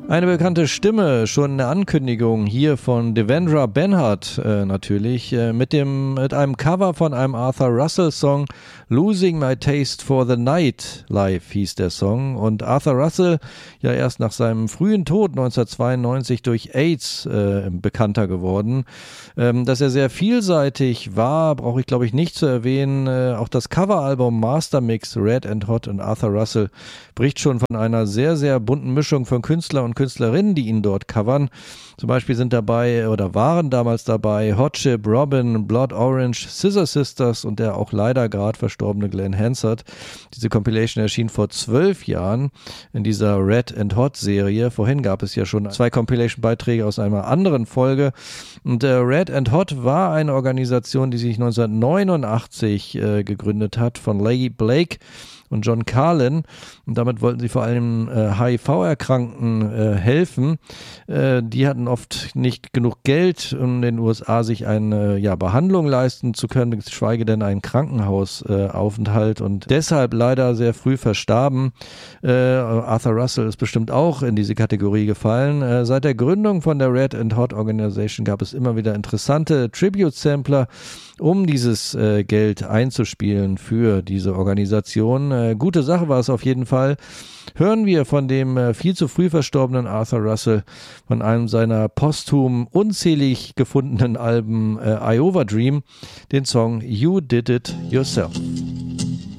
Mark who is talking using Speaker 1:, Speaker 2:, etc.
Speaker 1: Eine bekannte Stimme, schon eine Ankündigung hier von Devendra Banhart natürlich, mit einem Cover von einem Arthur Russell Song, Losing My Taste for the Night Life hieß der Song, und Arthur Russell, ja erst nach seinem frühen Tod 1992 durch AIDS bekannter geworden. Dass er sehr vielseitig war, brauche ich glaube ich nicht zu erwähnen. Auch das Coveralbum Master Mix Red and Hot und Arthur Russell bricht schon von einer sehr, sehr bunten Mischung von Künstlern und Künstlerinnen, die ihn dort covern. Zum Beispiel sind dabei oder waren damals dabei Hot Chip, Robin, Blood Orange, Scissor Sisters und der auch leider gerade verstorbene Glenn Hansard. Diese Compilation erschien vor 12 Jahren in dieser Red and Hot Serie. Vorhin gab es ja schon 2 Compilation-Beiträge aus einer anderen Folge. Und Red and Hot war eine Organisation, die sich 1989 gegründet hat von Larry Blake und John Carlin, und damit wollten sie vor allem HIV-Erkrankten helfen. Die hatten oft nicht genug Geld, um in den USA sich eine Behandlung leisten zu können, geschweige denn einen Krankenhausaufenthalt, und deshalb leider sehr früh verstarben. Arthur Russell ist bestimmt auch in diese Kategorie gefallen. Seit der Gründung von der Red and Hot Organization gab es immer wieder interessante Tribute-Sampler, um dieses Geld einzuspielen für diese Organisation. Gute Sache war es auf jeden Fall. Hören wir von dem viel zu früh verstorbenen Arthur Russell von einem seiner posthum unzählig gefundenen Alben Iowa Dream den Song You Did It Yourself.